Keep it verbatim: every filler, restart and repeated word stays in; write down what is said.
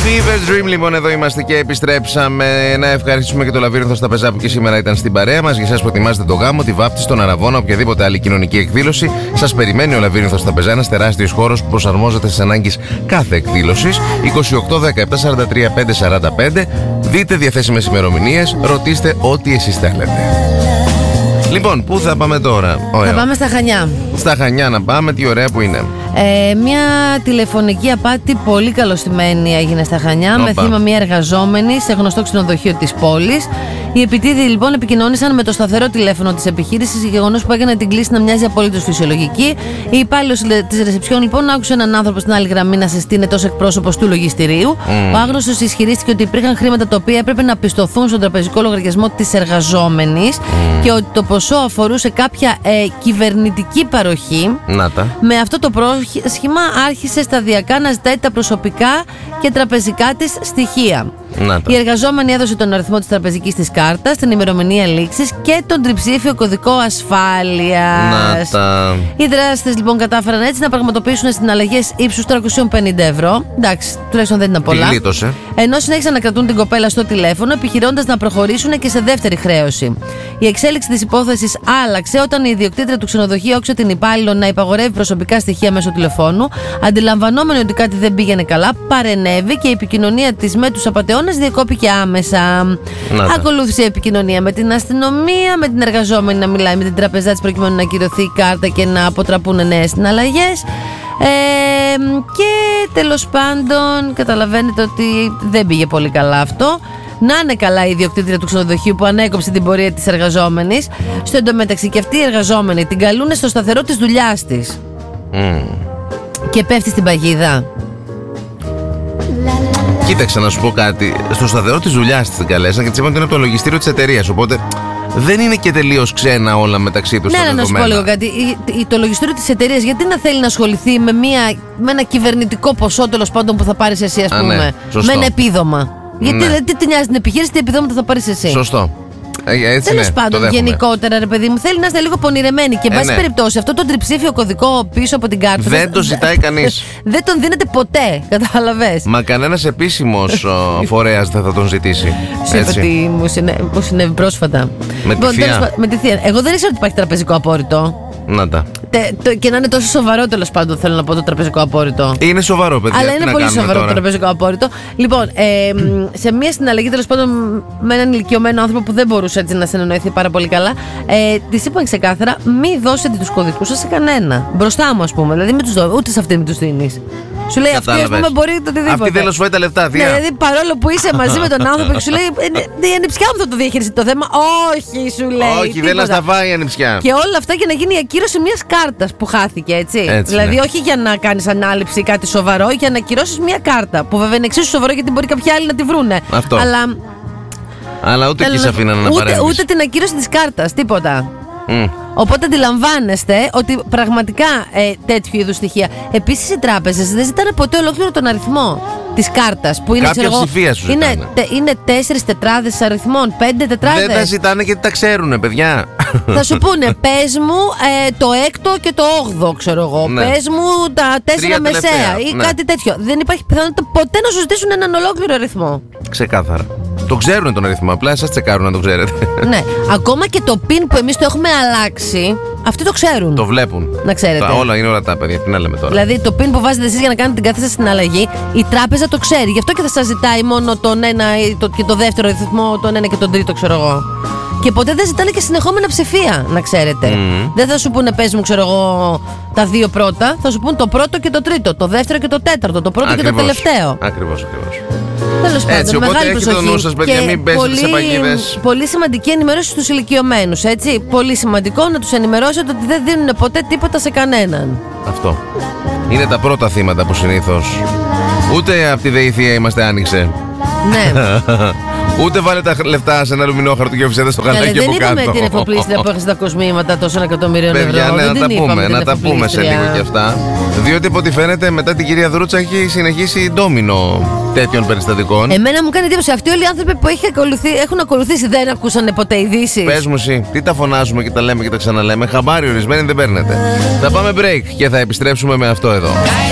Fever Dream, λοιπόν, εδώ είμαστε και επιστρέψαμε. Να ευχαριστήσουμε και το Λαβύρινθο στα Πεζά που και σήμερα ήταν στην παρέα μας. Για εσάς που ετοιμάζετε το γάμο, τη βάπτιση, τον αραβώνα, οποιαδήποτε άλλη κοινωνική εκδήλωση, σας περιμένει ο Λαβύρινθος στα Πεζά, ένας τεράστιος χώρος που προσαρμόζεται στις ανάγκες κάθε εκδήλωσης. είκοσι οκτώ δεκαεπτά σαράντα τρία πεντακόσια σαράντα πέντε. Δείτε διαθέσιμες ημερομηνίες, ρωτήστε ό,τι εσείς θέλετε. Λοιπόν, πού θα πάμε τώρα? Θα πάμε στα Χανιά. Στα Χανιά να πάμε, τι ωραία που είναι. Ε, μια τηλεφωνική απάτη πολύ καλωστημένη έγινε στα Χανιά. Οπα. Με θύμα μια εργαζόμενη σε γνωστό ξενοδοχείο της πόλης. Οι επιτίδιοι λοιπόν επικοινώνησαν με το σταθερό τηλέφωνο της επιχείρησης, γεγονός που έκανε την κλήση να μοιάζει απολύτως φυσιολογική. Η υπάλληλος της ρεσεψιόν λοιπόν άκουσε έναν άνθρωπο στην άλλη γραμμή να συστήνεται ως εκπρόσωπος του λογιστηρίου. Mm. Ο άγνωστος ισχυρίστηκε ότι υπήρχαν χρήματα τα οποία έπρεπε να πιστωθούν στον τραπεζικό λογαριασμό της εργαζόμενης mm. και ότι το ποσό αφορούσε κάποια ε, κυβερνητική παροχή. Να τα. Με αυτό το πρόσχημα άρχισε σταδιακά να ζητάει τα προσωπικά και τραπεζικά της στοιχεία. Η εργαζόμενη έδωσε τον αριθμό της τραπεζικής της κάρτας, την ημερομηνία λήξης και τον τριψήφιο κωδικό ασφάλειας. Οι δράστες λοιπόν κατάφεραν έτσι να πραγματοποιήσουν συναλλαγές ύψους τριακόσια πενήντα ευρώ. Εντάξει, τουλάχιστον δεν ήταν πολλά. Γλίτωσε. Ενώ συνέχισαν να κρατούν την κοπέλα στο τηλέφωνο, επιχειρώντας να προχωρήσουν και σε δεύτερη χρέωση. Η εξέλιξη της υπόθεσης άλλαξε όταν η ιδιοκτήτρια του ξενοδοχείου άκουσε την υπάλληλο να υπαγορεύει προσωπικά στοιχεία μέσω τηλεφώνου. Αντιλαμβανόμενη ότι κάτι δεν πήγαινε καλά, παρενέβη και η επικοινωνία της με τους απατεώνες διακόπηκε άμεσα. Ακολούθησε η επικοινωνία με την αστυνομία, με την εργαζόμενη να μιλάει με την τραπεζά της προκειμένου να ακυρωθεί η κάρτα και να αποτραπούν νέες συναλλαγές. Ε, και τέλος πάντων καταλαβαίνετε ότι δεν πήγε πολύ καλά αυτό. Να είναι καλά η ιδιοκτήτρια του ξενοδοχείου που ανέκοψε την πορεία της εργαζόμενης. Στο εντωμεταξύ και αυτή η εργαζόμενη την καλούνε στο σταθερό της δουλειάς της. Mm. Και πέφτει στην παγίδα. Κοίταξε να σου πω κάτι. Στο σταθερό της δουλειάς της την καλέσαν και της είπαν ότι είναι από το λογιστήριο της εταιρείας. Οπότε δεν είναι και τελείως ξένα όλα μεταξύ τους. Ναι, ναι, να σου πω λίγο κάτι. Το λογιστήριο της εταιρείας γιατί να θέλει να ασχοληθεί με, μια, με ένα κυβερνητικό ποσό τέλος πάντων που θα πάρεις εσύ, ας πούμε. Ναι, με ένα επίδομα. Γιατί ναι. δηλαδή, τι την νοιάζει την επιχείρηση, τι επιδόματα θα πάρεις εσύ. Σωστό. Τέλος πάντων, γενικότερα, ρε παιδί μου, θέλει να είστε λίγο πονηρεμένοι. Και εν πάση ε, ναι. περιπτώσει, αυτό το τριψήφιο κωδικό πίσω από την κάρτα δεν το ζητάει κανείς. Δεν τον δίνεται ποτέ, κατάλαβες. Μα κανένας επίσημος φορέας δεν θα τον ζητήσει. Σου είπα τι μου συνέβη πρόσφατα. Με τη θεία. Με τη θεία. Εγώ δεν ήξερα ότι υπάρχει τραπεζικό απόρριτο. Να τα. Τε, το, και να είναι τόσο σοβαρό, τέλος πάντων, θέλω να πω το τραπεζικό απόρριτο. Είναι σοβαρό, παιδιά. Αλλά είναι πολύ σοβαρό το τραπεζικό απόρριτο. Λοιπόν, ε, σε μια συναλλαγή, τέλος πάντων, με έναν ηλικιωμένο άνθρωπο που δεν μπορούσε έτσι να συνεννοηθεί πάρα πολύ καλά, ε, της είπαν ξεκάθαρα: μη δώσετε τους κωδικούς σας σε κανένα. Μπροστά μου, ας πούμε. Δηλαδή, μην τους δω, ούτε σε αυτήν μην τους δίνεις. Σου λέει αυτή, ας πούμε, μπορεί το οτιδήποτε. Αυτή δεν σου φάει τα λεφτά, θεία. Ναι, δηλαδή, παρόλο που είσαι μαζί με τον άνθρωπο και σου λέει: η ανιψιά μου θα το διαχειριστεί το θέμα. Όχι, σου λέει. Όχι, δεν θα φάει η ανιψιά. Και όλα αυτά για να γίνει η ακύρωση μιας κάρτας που χάθηκε, έτσι. έτσι δηλαδή, ναι. όχι για να κάνεις ανάληψη ή κάτι σοβαρό, για να ακυρώσεις μια κάρτα. Που βέβαια είναι εξίσου σοβαρό γιατί μπορεί κάποιοι άλλοι να τη βρούνε. Αυτό. Αλλά, Αλλά ούτε εκεί σε αφήνανε να παρέμβεις. Ούτε, ούτε την ακύρωση της κάρτας, τίποτα. Mm. Οπότε αντιλαμβάνεστε ότι πραγματικά ε, τέτοιου είδους στοιχεία. Επίσης οι τράπεζες δεν ζητάνε ποτέ ολόκληρο τον αριθμό της κάρτας. Που είναι, κάποια ψηφία σου είναι, ζητάνε. τε, είναι τέσσερις τετράδες αριθμών, πέντε τετράδες. Δεν τα ζητάνε γιατί τα ξέρουνε, παιδιά. Θα σου πούνε, πες μου ε, το έκτο και το όγδοο, ξέρω εγώ. Ναι. Πες μου τα τέσσερα μεσαία ή ναι. κάτι τέτοιο. Δεν υπάρχει πιθανότητα ποτέ να σου ζητήσουν έναν ολόκληρο αριθμό. Ξεκάθαρα. Το ξέρουν τον αριθμό, απλά εσάς τσεκάρουν να το ξέρετε. Ναι, ακόμα και το πιν που εμείς το έχουμε αλλάξει, αυτοί το ξέρουν. Το βλέπουν. Να ξέρετε. Τα, όλα είναι ορατά, παιδιά, τι να λέμε τώρα. Δηλαδή το πιν που βάζετε εσείς για να κάνετε την κάθε σας συναλλαγή, η τράπεζα το ξέρει. Γι' αυτό και θα σας ζητάει μόνο τον ένα το, και το δεύτερο αριθμό, τον ένα και τον τρίτο, ξέρω εγώ. Και ποτέ δεν ζητάνε και συνεχόμενα ψηφία, να ξέρετε. Mm. Δεν θα σου πούνε, πες μου, ξέρω εγώ, τα δύο πρώτα. Θα σου πούνε το πρώτο και το τρίτο, το δεύτερο και το τέταρτο, το πρώτο ακριβώς, και το τελευταίο. Ακριβώς, ακριβώς. Τέλος πάντων, έτσι, οπότε μεγάλη έχετε το νου σας, παιδιά, μην πέσετε σε παγίδες. Πολύ σημαντική ενημέρωση στους ηλικιωμένους, έτσι. Πολύ σημαντικό να τους ενημερώσετε ότι δεν δίνουν ποτέ τίποτα σε κανέναν. Αυτό. Είναι τα πρώτα θύματα που συνήθως ούτε από τη ΔΕΗ είμαστε άνοιξε. Ναι. Ούτε βάλε τα λεφτά σε ένα αλουμινόχαρτο και αφήσετε στο γαλάκι από κάτω. Δεν είπαμε την εφοπλίστρια που έχασε τα κοσμήματα τόσων εκατομμυρίων ευρώ. Παιδιά, ναι, να τα πούμε, να τα πούμε σε λίγο κι αυτά. Διότι από ό,τι φαίνεται μετά την κυρία Δρούτσα έχει συνεχίσει ντόμινο τέτοιων περιστατικών. Εμένα μου κάνει εντύπωση αυτοί όλοι οι άνθρωποι που έχουν ακολουθήσει δεν ακούσανε ποτέ ειδήσεις. Πες μου εσύ, τι τα φωνάζουμε και τα λέμε και τα ξαναλέμε. Χαμπάρι ορισμένοι δεν παίρνετε. Θα πάμε break και θα επιστρέψουμε με αυτό εδώ.